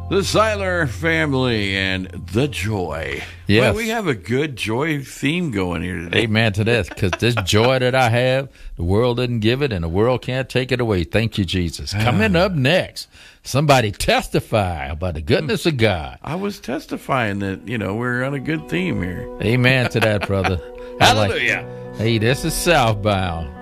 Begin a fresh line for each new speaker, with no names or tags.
The Seiler family and the joy.
Yes.
Well, we have a good joy theme going here today.
Amen to this, because this joy that I have, the world didn't give it, and the world can't take it away. Thank you, Jesus. Coming up next, somebody testify about the goodness of God.
I was testifying that, we're on a good theme here.
Amen to that, brother.
Hallelujah.
Hey, this is Southbound.